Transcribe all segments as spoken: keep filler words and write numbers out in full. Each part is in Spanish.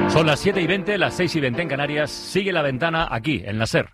Son las siete y veinte, las seis y veinte en Canarias. Sigue La Ventana aquí, en la SER.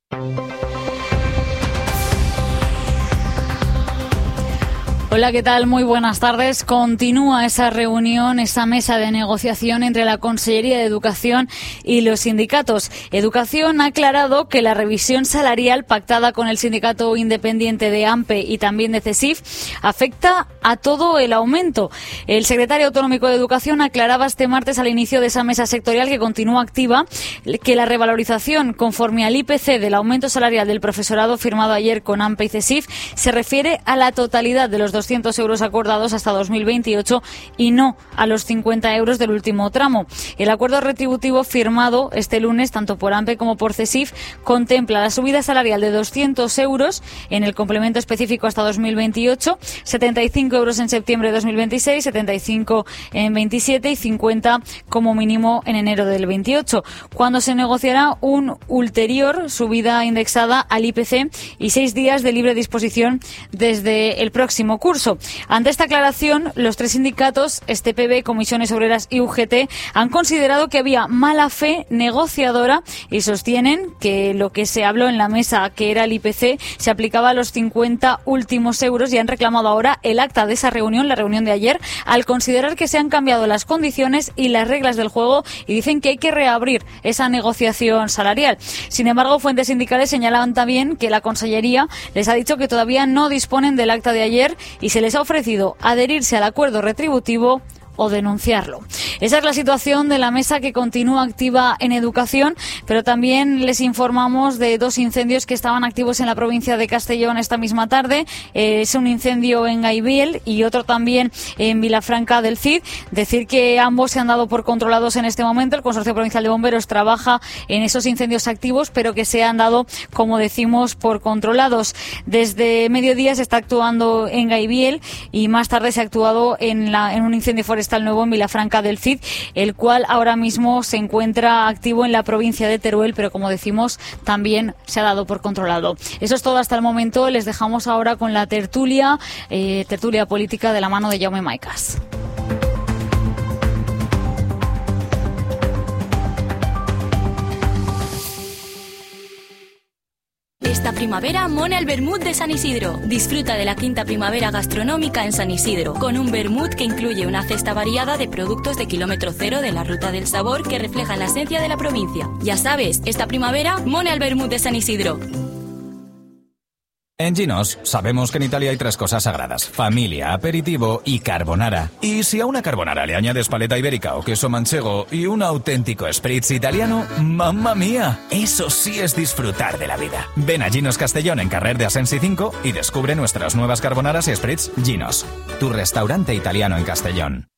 Hola, ¿qué tal? Muy buenas tardes. Continúa esa reunión, esa mesa de negociación entre la Consellería de Educación y los sindicatos. Educación ha aclarado que la revisión salarial pactada con el sindicato independiente de AMPE y también de CESIF afecta a todo el aumento. El secretario autonómico de Educación aclaraba este martes al inicio de esa mesa sectorial que continúa activa que la revalorización conforme al I P C del aumento salarial del profesorado firmado ayer con AMPE y CESIF se refiere a la totalidad de los doscientos euros acordados hasta dos mil veintiocho y no a los cincuenta euros del último tramo. El acuerdo retributivo firmado este lunes tanto por AMPE como por CESIF contempla la subida salarial de doscientos euros en el complemento específico hasta dos mil veintiocho, setenta y cinco euros en septiembre de dos mil veintiséis, setenta y cinco en veintisiete y cincuenta como mínimo en enero del veintiocho, cuando se negociará un ulterior subida indexada al I P C y seis días de libre disposición desde el próximo curso. Ante esta aclaración, los tres sindicatos, S T P B, Comisiones Obreras y U G T, han considerado que había mala fe negociadora y sostienen que lo que se habló en la mesa, que era el I P C, se aplicaba a los cincuenta últimos euros y han reclamado ahora el acta de esa reunión, la reunión de ayer, al considerar que se han cambiado las condiciones y las reglas del juego y dicen que hay que reabrir esa negociación salarial. Sin embargo, fuentes sindicales señalaban también que la Consellería les ha dicho que todavía no disponen del acta de ayer y se les ha ofrecido adherirse al acuerdo retributivo o denunciarlo. Esa es la situación de la mesa que continúa activa en educación, pero también les informamos de dos incendios que estaban activos en la provincia de Castellón esta misma tarde. Eh, es un incendio en Gaibiel y otro también en Vilafranca del Cid. Decir que ambos se han dado por controlados en este momento. El Consorcio Provincial de Bomberos trabaja en esos incendios activos, pero que se han dado, como decimos, por controlados. Desde mediodía se está actuando en Gaibiel y más tarde se ha actuado en, la, en un incendio forestal nuevo en Vilafranca del Cid, el cual ahora mismo se encuentra activo en la provincia de Teruel, pero como decimos, también se ha dado por controlado. Eso es todo hasta el momento. Les dejamos ahora con la tertulia, eh, tertulia política de la mano de Jaume Maicas. Esta primavera mona el vermut de San Isidro. Disfruta de la quinta primavera gastronómica en San Isidro, con un vermut que incluye una cesta variada de productos de kilómetro cero de la Ruta del Sabor que reflejan la esencia de la provincia. Ya sabes, esta primavera mona el vermut de San Isidro. En Ginos sabemos que en Italia hay tres cosas sagradas: familia, aperitivo y carbonara. Y si a una carbonara le añades paleta ibérica o queso manchego y un auténtico spritz italiano, ¡mamma mía! Eso sí es disfrutar de la vida. Ven a Ginos Castellón en Carrer de Asensi cinco y descubre nuestras nuevas carbonaras y spritz Ginos, tu restaurante italiano en Castellón.